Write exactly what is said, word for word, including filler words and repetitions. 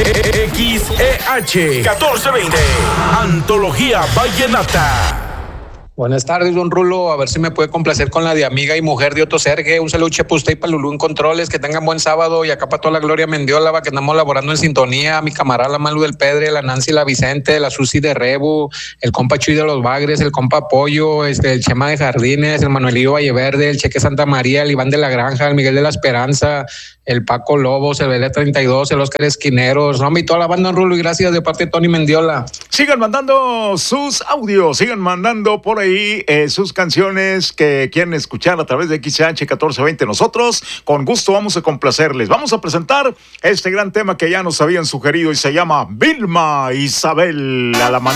X E H catorce veinte, Antología Vallenata. Buenas tardes, don Rulo. A ver si me puede complacer con la de amiga y mujer de Otto Serge. Un saludo para usted y para Lulú en controles. Que tengan buen sábado. Y acá para toda la Gloria Mendiola, que andamos laborando en sintonía. A mi camarada la Malu del Pedre, la Nancy, la Vicente, la Susi de Rebu, el compa Chuy de los Bagres, el compa Pollo, este, el Chema de Jardines, el Manuelillo Valleverde, el Cheque Santa María, el Iván de la Granja, el Miguel de la Esperanza, el Paco Lobos, el Belé treinta y dos, el Oscar Esquineros. No, y toda la banda, don Rulo. Y gracias de parte de Tony Mendiola. Sigan mandando sus audios, sigan mandando por ahí eh, sus canciones que quieren escuchar a través de X H catorce veinte. Nosotros, con gusto, vamos a complacerles. Vamos a presentar este gran tema que ya nos habían sugerido y se llama Vilma Isabel, a la manera